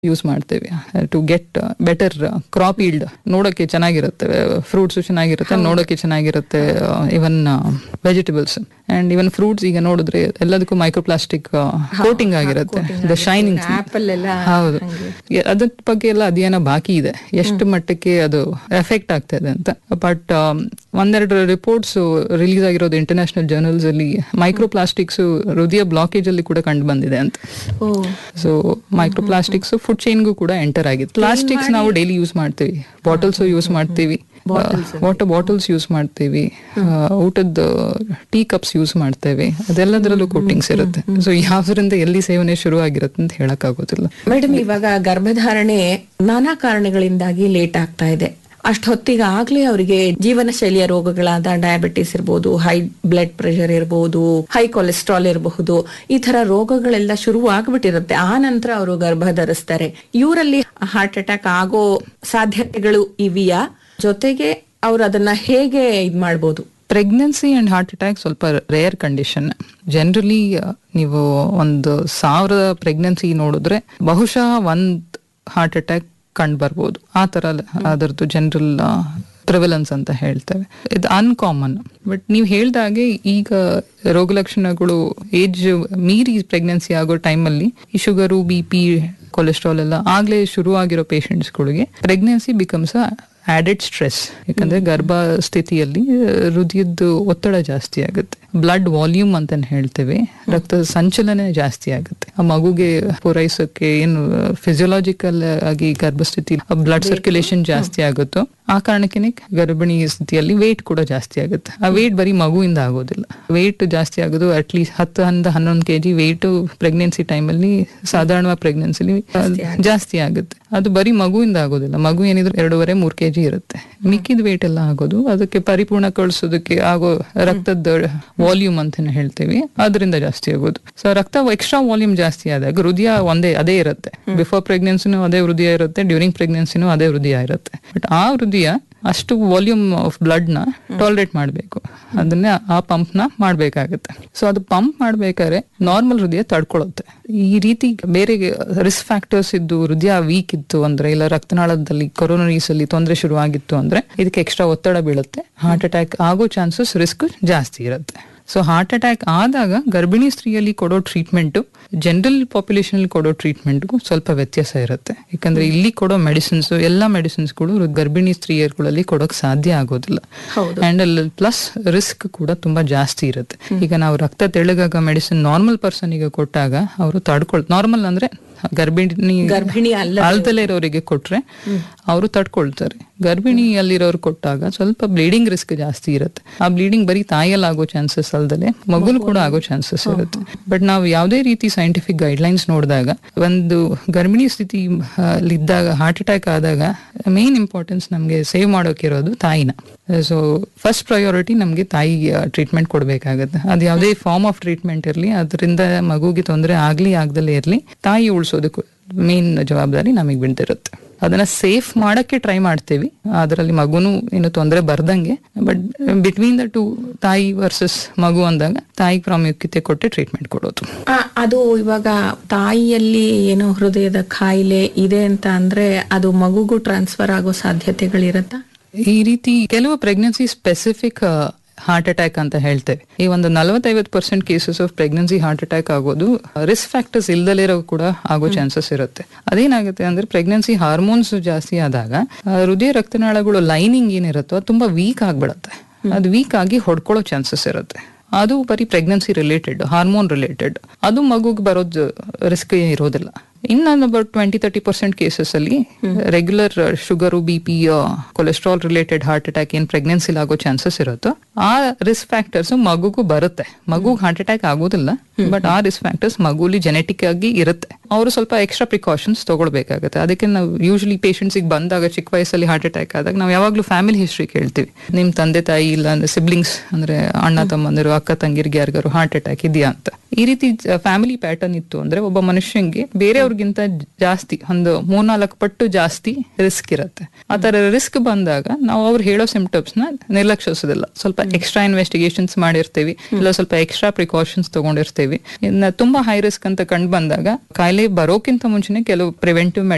Use ಮಾಡ್ತೇವೆ to get better crop yield. ನೋಡೋಕೆ ಚೆನ್ನಾಗಿರುತ್ತೆ, ಫ್ರೂಟ್ಸ್ ಚೆನ್ನಾಗಿರುತ್ತೆ, ನೋಡೋಕೆ ಚೆನ್ನಾಗಿರುತ್ತೆ. ಇವನ್ ವೆಜಿಟೇಬಲ್ಸ್ ಅಂಡ್ ಇವನ್ ಫ್ರೂಟ್ಸ್ ಈಗ ನೋಡಿದ್ರೆ ಎಲ್ಲದಕ್ಕೂ ಮೈಕ್ರೋಪ್ಲಾಸ್ಟಿಕ್ ಕೋಟಿಂಗ್ ಆಗಿರುತ್ತೆ, ದ ಶೈನಿಂಗ್. ಹೌದು, ಅದ್ರ ಬಗ್ಗೆ ಎಲ್ಲ ಅಧ್ಯಯನ ಬಾಕಿ ಇದೆ, ಎಷ್ಟು ಮಟ್ಟಕ್ಕೆ ಅದು ಎಫೆಕ್ಟ್ ಆಗ್ತಾ ಇದೆ ಅಂತ. ಬಟ್ ಒಂದೆರಡು ರಿಪೋರ್ಟ್ಸ್ ರಿಲೀಸ್ ಆಗಿರೋದು ಇಂಟರ್ನ್ಯಾಷನಲ್ ಜರ್ನಲ್ಸ್ ಅಲ್ಲಿ ಮೈಕ್ರೋಪ್ಲಾಸ್ಟಿಕ್ಸ್ ಹೃದಯ ಬ್ಲಾಕೇಜ್ ಅಲ್ಲಿ ಕೂಡ ಕಂಡು ಬಂದಿದೆ ಅಂತ. ಸೊ ಮೈಕ್ರೋಪ್ಲಾಸ್ಟಿಕ್ಸ್ ಫುಡ್ ಚೈನ್ಗೂ ಕೂಡ ಎಂಟರ್ ಆಗಿದೆ. ಪ್ಲಾಸ್ಟಿಕ್ಸ್ ನಾವು ಡೈಲಿ ಯೂಸ್ ಮಾಡ್ತೀವಿ, ಬಾಟಲ್ಸ್ ಯೂಸ್ ಮಾಡ್ತೀವಿ, ವಾಟರ್ ಬಾಟಲ್ಸ್ ಯೂಸ್ ಮಾಡ್ತೀವಿ, ಊಟದ ಟೀ ಕಪ್ಸ್ ಯೂಸ್ ಮಾಡ್ತೇವೆ, ಅದೆಲ್ಲದರಲ್ಲೂ ಕೋಟಿಂಗ್ಸ್ ಇರುತ್ತೆ. ಸೊ ಯಾವ್ದ್ರಿಂದ ಎಲ್ಲಿ ಸೇವನೆ ಶುರು ಆಗಿರುತ್ತೆ ಅಂತ ಹೇಳಕ್ ಆಗೋದಿಲ್ಲ. ಮೇಡಮ್, ಇವಾಗ ಗರ್ಭಧಾರಣೆ ನಾನಾ ಕಾರಣಗಳಿಂದಾಗಿ ಲೇಟ್ ಆಗ್ತಾ ಇದೆ. ಅಷ್ಟೊತ್ತಿಗೆ ಆಗ್ಲೇ ಅವರಿಗೆ ಜೀವನ ಶೈಲಿಯ ರೋಗಗಳಾದ ಡಯಾಬಿಟಿಸ್ ಇರಬಹುದು, ಹೈ ಬ್ಲಡ್ ಪ್ರೆಷರ್ ಇರಬಹುದು, ಹೈ ಕೊಲೆಸ್ಟ್ರಾಲ್ ಇರಬಹುದು, ಈ ತರ ರೋಗಗಳೆಲ್ಲ ಶುರು ಆಗ್ಬಿಟ್ಟಿರುತ್ತೆ. ಆ ನಂತರ ಅವರು ಗರ್ಭ ಧರಿಸ್ತಾರೆ. ಇವರಲ್ಲಿ ಹಾರ್ಟ್ ಅಟ್ಯಾಕ್ ಆಗೋ ಸಾಧ್ಯತೆಗಳು ಇವೆಯಾ? ಜೊತೆಗೆ ಅವ್ರು ಅದನ್ನ ಹೇಗೆ ಇದ್ ಮಾಡ್ಬೋದು? ಪ್ರೆಗ್ನೆನ್ಸಿ ಅಂಡ್ ಹಾರ್ಟ್ ಅಟ್ಯಾಕ್ ಸ್ವಲ್ಪ ರೇರ್ ಕಂಡೀಷನ್. ಜನರಲಿ ನೀವು 1,000 ಪ್ರೆಗ್ನೆನ್ಸಿ ನೋಡಿದ್ರೆ ಬಹುಶಃ 1 ಹಾರ್ಟ್ ಅಟ್ಯಾಕ್ ಕಂಡು ಬರ್ಬೋದು. ಆ ತರ ಅದರದ್ದು ಜನರಲ್ ಪ್ರಿವೆಲೆನ್ಸ್ ಅಂತ ಹೇಳ್ತೇವೆ. ಇದು ಅನ್ಕಾಮನ್. ಬಟ್ ನೀವು ಹೇಳ್ದಾಗೆ ಈಗ ರೋಗ ಲಕ್ಷಣಗಳು ಏಜ್ ಮೀರಿ ಪ್ರೆಗ್ನೆನ್ಸಿ ಆಗೋ ಟೈಮಲ್ಲಿ ಈ ಶುಗರು, BP, ಕೊಲೆಸ್ಟ್ರಾಲ್ ಎಲ್ಲ ಆಗ್ಲೇ ಶುರು ಆಗಿರೋ ಪೇಷಂಟ್ಸ್ಗಳಿಗೆ ಪ್ರೆಗ್ನೆನ್ಸಿ ಬಿಕಮ್ಸ್ ಆಡೆಡ್ ಸ್ಟ್ರೆಸ್. ಯಾಕಂದ್ರೆ ಗರ್ಭ ಸ್ಥಿತಿಯಲ್ಲಿ ಹೃದಯದ ಒತ್ತಡ ಜಾಸ್ತಿ ಆಗುತ್ತೆ, ಬ್ಲಡ್ ವಾಲ್ಯೂಮ್ ಅಂತ ಹೇಳ್ತೇವೆ, ರಕ್ತದ ಸಂಚಲನ ಜಾಸ್ತಿ ಆಗುತ್ತೆ. ಆ ಮಗುಗೆ ಪೂರೈಸೋಕೆ ಏನು ಫಿಸಿಯೋಲಾಜಿಕಲ್ ಆಗಿ ಗರ್ಭಸ್ಥಿತಿ ಬ್ಲಡ್ ಸರ್ಕ್ಯುಲೇಷನ್ ಜಾಸ್ತಿ ಆಗುತ್ತೋ ಆ ಕಾರಣಕ್ಕೆ ಗರ್ಭಿಣಿ ಸ್ಥಿತಿಯಲ್ಲಿ ವೇಟ್ ಕೂಡ ಜಾಸ್ತಿ ಆಗುತ್ತೆ. ಆ ವೇಟ್ ಬರೀ ಮಗುವಿಂದ ಆಗೋದಿಲ್ಲ, ವೇಟ್ ಜಾಸ್ತಿ ಆಗೋದು ಅಟ್ಲೀಸ್ಟ್ 10-11 kg ವೇಟ್ ಪ್ರೆಗ್ನೆನ್ಸಿ ಟೈಮಲ್ಲಿ, ಸಾಧಾರಣ ಪ್ರೆಗ್ನೆನ್ಸಿಲಿ ಜಾಸ್ತಿ ಆಗುತ್ತೆ. ಅದು ಬರೀ ಮಗುವಿಂದ ಆಗೋದಿಲ್ಲ. ಮಗು ಏನಿದ್ರು 2.5-3 kg ಇರುತ್ತೆ. ಮಿಕ್ಕಿದ ವೇಟ್ ಎಲ್ಲ ಆಗೋದು ಅದಕ್ಕೆ ಪರಿಪೂರ್ಣ ಕಳಿಸೋದಕ್ಕೆ ಆಗೋ ರಕ್ತದ ವಾಲ್ಯೂಮ್ ಅಂತ ಹೇಳ್ತೀವಿ, ಅದರಿಂದ ಜಾಸ್ತಿ ಆಗೋದು. ಸೊ ರಕ್ತ ಎಕ್ಸ್ಟ್ರಾ ವಾಲ್ಯೂಮ್ ಜಾಸ್ತಿ ಆದಾಗ ಹೃದಯ ಅದೇ ಇರುತ್ತೆ. ಬಿಫೋರ್ ಪ್ರೆಗ್ನೆನ್ಸಿನೂ ಅದೇ ಹೃದಯ ಇರುತ್ತೆ, ಡ್ಯೂರಿಂಗ್ ಪ್ರೆಗ್ನೆನ್ಸಿನೂ ಅದೇ ಹೃದಯ ಇರುತ್ತೆ. ಬಟ್ ಆ ಹೃದಯ ಅಷ್ಟು ವಾಲ್ಯೂಮ್ ಆಫ್ ಬ್ಲಡ್ ನ ಟಾಲರೇಟ್ ಮಾಡಬೇಕು, ಅದನ್ನ ಆ ಪಂಪ್ ನ ಮಾಡ್ಬೇಕಾಗತ್ತೆ. ಸೊ ಅದು ಪಂಪ್ ಮಾಡ್ಬೇಕಾದ್ರೆ ನಾರ್ಮಲ್ ಹೃದಯ ತಡ್ಕೊಳ್ಳುತ್ತೆ. ಈ ರೀತಿ ಬೇರೆ ರಿಸ್ಕ್ ಫ್ಯಾಕ್ಟರ್ಸ್ ಇದ್ದು ಹೃದಯ ವೀಕ್ ಇತ್ತು ಅಂದ್ರೆ, ಇಲ್ಲ ರಕ್ತನಾಳದಲ್ಲಿ ಕೊರೋನರೀಸ್ ಅಲ್ಲಿ ತೊಂದರೆ ಶುರು ಆಗಿತ್ತು ಅಂದ್ರೆ ಇದಕ್ಕೆ ಎಕ್ಸ್ಟ್ರಾ ಒತ್ತಡ ಬೀಳುತ್ತೆ, ಹಾರ್ಟ್ ಅಟ್ಯಾಕ್ ಆಗೋ ಚಾನ್ಸಸ್ ರಿಸ್ಕ್ ಜಾಸ್ತಿ ಇರುತ್ತೆ. ಸೊ ಹಾರ್ಟ್ ಅಟ್ಯಾಕ್ ಆದಾಗ ಗರ್ಭಿಣಿ ಸ್ತ್ರೀಯಲ್ಲಿ ಕೊಡೋ ಟ್ರೀಟ್ಮೆಂಟ್ ಜನರಲ್ ಪಾಪ್ಯುಲೇಷನ್ ಅಲ್ಲಿ ಕೊಡೋ ಟ್ರೀಟ್ಮೆಂಟ್ಗೂ ಸ್ವಲ್ಪ ವ್ಯತ್ಯಾಸ ಇರುತ್ತೆ. ಯಾಕಂದ್ರೆ ಇಲ್ಲಿ ಕೊಡೋ ಮೆಡಿಸಿನ್ಸ್, ಎಲ್ಲಾ ಮೆಡಿಸಿನ್ಸ್ಗಳು ಗರ್ಭಿಣಿ ಸ್ತ್ರೀಯರುಗಳಲ್ಲಿ ಕೊಡೋಕ್ ಸಾಧ್ಯ ಆಗೋದಿಲ್ಲ. ಅಂಡ್ ಪ್ಲಸ್ ರಿಸ್ಕ್ ಕೂಡ ತುಂಬಾ ಜಾಸ್ತಿ ಇರುತ್ತೆ. ಈಗ ನಾವು ರಕ್ತ ತೆಳ್ಳಗಾಗ ಮೆಡಿಸಿನ್ ನಾರ್ಮಲ್ ಪರ್ಸನ್ ಗೆ ಕೊಟ್ಟಾಗ ಅವರು ನಾರ್ಮಲ್ ಅಂದ್ರೆ ಗರ್ಭಿಣಿ ಅಲ್ದಲೇ ಇರೋರಿಗೆ ಕೊಟ್ರೆ ಅವರು ತಡ್ಕೊಳ್ತಾರೆ. ಗರ್ಭಿಣಿಯಲ್ಲಿರೋರು ಕೊಟ್ಟಾಗ ಸ್ವಲ್ಪ ಬ್ಲೀಡಿಂಗ್ ರಿಸ್ಕ್ ಜಾಸ್ತಿ ಇರುತ್ತೆ. ಆ ಬ್ಲೀಡಿಂಗ್ ಬರೀ ತಾಯಿಯಲ್ಲಿ ಆಗೋ ಚಾನ್ಸಸ್ ಅಲ್ದಲೆ ಮಗುಲ್ ಕೂಡ ಆಗೋ ಚಾನ್ಸಸ್ ಇರುತ್ತೆ. ಬಟ್ ನಾವು ಯಾವುದೇ ರೀತಿ ಸೈಂಟಿಫಿಕ್ ಗೈಡ್ಲೈನ್ಸ್ ನೋಡಿದಾಗ ಒಂದು ಗರ್ಭಿಣಿ ಸ್ಥಿತಿ ಇದ್ದಾಗ ಹಾರ್ಟ್ ಅಟ್ಯಾಕ್ ಆದಾಗ ಮೇನ್ ಇಂಪಾರ್ಟೆನ್ಸ್ ನಮ್ಗೆ ಸೇವ್ ಮಾಡೋಕಿರೋದು ತಾಯಿನ. ಸೊ ಫಸ್ಟ್ ಪ್ರಯಾರಿಟಿ ನಮ್ಗೆ ತಾಯಿ ಟ್ರೀಟ್ಮೆಂಟ್ ಕೊಡ್ಬೇಕಾಗತ್ತೆ. ಅದು ಯಾವುದೇ ಫಾರ್ಮ್ ಆಫ್ ಟ್ರೀಟ್ಮೆಂಟ್ ಇರಲಿ, ಅದರಿಂದ ಮಗುಗೆ ತೊಂದರೆ ಆಗದಲ್ಲೇ ಇರಲಿ, ತಾಯಿ ಉಳಿಸೋದಕ್ಕೂ ಮೇನ್ ಜವಾಬ್ದಾರಿ ನಮಗೆ ಬಿಡ್ತಿರುತ್ತೆ. ಅದನ್ನ ಸೇಫ್ ಮಾಡಕ್ಕೆ ಟ್ರೈ ಮಾಡ್ತೇವಿ, ಅದರಲ್ಲಿ ಮಗುನು ಏನು ತೊಂದರೆ ಬರ್ದಂಗೆ. ಬಟ್ ಬಿಟ್ವೀನ್ ದ ಟು ತಾಯಿ ವರ್ಸಸ್ ಮಗು ಅಂದಾಗ ತಾಯಿ ಪ್ರಾಮುಖ್ಯತೆ ಕೊಟ್ಟು ಟ್ರೀಟ್ಮೆಂಟ್ ಕೊಡೋದು. ಅದು ಇವಾಗ ತಾಯಿಯಲ್ಲಿ ಏನೋ ಹೃದಯದ ಕಾಯಿಲೆ ಇದೆ ಅಂತ ಅಂದ್ರೆ ಅದು ಮಗುಗೂ ಟ್ರಾನ್ಸ್ಫರ್ ಆಗೋ ಸಾಧ್ಯತೆಗಳಿರತ್ತಾ? ಈ ರೀತಿ ಕೆಲವು ಪ್ರೆಗ್ನೆನ್ಸಿ ಸ್ಪೆಸಿಫಿಕ್ ಹಾರ್ಟ್ ಅಟ್ಯಾಕ್ ಅಂತ ಹೇಳ್ತೇವೆ. ಈ 40-50% cases of pregnancy heart attack ಆಗೋದು ರಿಸ್ಕ್ ಫ್ಯಾಕ್ಟರ್ಸ್ ಇಲ್ದಲಿರೋ ಕೂಡ ಆಗೋ ಚಾನ್ಸಸ್ ಇರುತ್ತೆ. ಅದೇನಾಗುತ್ತೆ ಅಂದ್ರೆ ಪ್ರೆಗ್ನೆನ್ಸಿ ಹಾರ್ಮೋನ್ಸ್ ಜಾಸ್ತಿ ಆದಾಗ ಹೃದಯ ರಕ್ತನಾಳಗಳು ಲೈನಿಂಗ್ ಏನಿರುತ್ತೋ ಅದು ತುಂಬಾ ವೀಕ್ ಆಗ್ಬಿಡುತ್ತೆ. ಅದು ವೀಕ್ ಆಗಿ ಹೊಡ್ಕೊಳ್ಳೋ ಚಾನ್ಸಸ್ ಇರುತ್ತೆ. ಅದು ಬರೀ ಪ್ರೆಗ್ನೆನ್ಸಿ ರಿಲೇಟೆಡ್, ಹಾರ್ಮೋನ್ ರಿಲೇಟೆಡ್. ಅದು ಮಗುಗೆ ಬರೋದು ರಿಸ್ಕ್ ಇರೋದಿಲ್ಲ. ಇನ್ನೊಂದು ಅಬೌಟ್ 20-30% ಕೇಸಸ್ ಅಲ್ಲಿ regular sugar, BP, cholesterol related heart attack ಏನ್ ಪ್ರೆಗ್ನೆನ್ಸಿಲಿ ಆಗೋ ಚಾನ್ಸಸ್ ಇರುತ್ತೋ ಆ ರಿಸ್ಕ್ ಫ್ಯಾಕ್ಟರ್ಸ್ ಮಗುಗೂ ಬರುತ್ತೆ. ಮಗು ಹಾರ್ಟ್ ಅಟ್ಯಾಕ್ ಆಗೋದಿಲ್ಲ, ಬಟ್ ಆ ರಿಸ್ಕ್ ಫ್ಯಾಕ್ಟರ್ಸ್ ಮಗುಲಿ ಜೆನೆಟಿಕ್ ಆಗಿ ಇರುತ್ತೆ. ಅವರು ಸ್ವಲ್ಪ ಎಕ್ಸ್ಟ್ರಾ ಪ್ರಿಕಾಷನ್ಸ್ ತಗೊಳ್ಬೇಕಾಗುತ್ತೆ. ಅದಕ್ಕೆ ನಾವು ಯೂಶಲಿ ಪೇಷಂಟ್ಸ್ ಬಂದಾಗ ಚಿಕ್ಕ ವಯಸ್ಸಲ್ಲಿ ಹಾರ್ಟ್ ಅಟ್ಯಾಕ್ ಆದಾಗ ನಾವು ಯಾವಾಗ್ಲೂ ಫ್ಯಾಮಿಲಿ ಹಿಸ್ಟ್ರಿ ಕೇಳ್ತೀವಿ. ನಿಮ್ ತಂದೆ ತಾಯಿ ಇಲ್ಲ ಅಂದ್ರೆ ಸಿಬ್ಲಿಂಗ್ಸ್ ಅಂದ್ರೆ ಅಣ್ಣ ತಮ್ಮಂದಿರು, ಅಕ್ಕ ತಂಗಿರಿಗೆ ಯಾರಿಗಾರು ಹಾರ್ಟ್ ಅಟ್ಯಾಕ್ ಇದೆಯಾ ಅಂತ. ಈ ರೀತಿ ಫ್ಯಾಮಿಲಿ ಪ್ಯಾಟರ್ನ್ ಇತ್ತು ಅಂದ್ರೆ ಒಬ್ಬ ಮನುಷ್ಯಂಗೆ ಬೇರೆಯವ್ರಿಗಿಂತ ಜಾಸ್ತಿ 3-4 ಪಟ್ಟು ಜಾಸ್ತಿ ರಿಸ್ಕ್ ಇರುತ್ತೆ. ಆ ತರ ರಿಸ್ಕ್ ಬಂದಾಗ ನಾವು ಅವ್ರು ಹೇಳೋ ಸಿಂಪ್ಟಮ್ಸ್ ನ ನಿರ್ಲಕ್ಷಿಸೋದಿಲ್ಲ. ಸ್ವಲ್ಪ ಎಕ್ಸ್ಟ್ರಾ ಇನ್ವೆಸ್ಟಿಗೇಷನ್ಸ್ ಮಾಡಿರ್ತೀವಿ, ಇಲ್ಲ ಸ್ವಲ್ಪ ಎಕ್ಸ್ಟ್ರಾ ಪ್ರಿಕಾಷನ್ಸ್ ತಗೊಂಡಿರ್ತೀವಿ. ಇನ್ನ ತುಂಬಾ ಹೈ ರಿಸ್ಕ್ ಅಂತ ಕಂಡು ಬಂದಾಗ ಕಾಯಿಲೆ ಬರೋಕ್ಕಿಂತ ಮುಂಚೆನೆ ಕೆಲವು ಪ್ರಿವೆಂಟಿವ್